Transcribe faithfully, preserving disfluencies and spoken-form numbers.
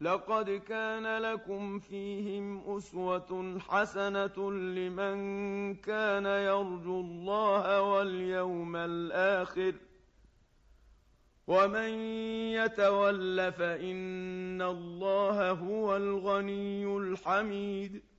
لقد كان لكم فيهم أسوة حسنة لمن كان يرجو الله واليوم الآخر ومن يتول فإن الله هو الغني الحميد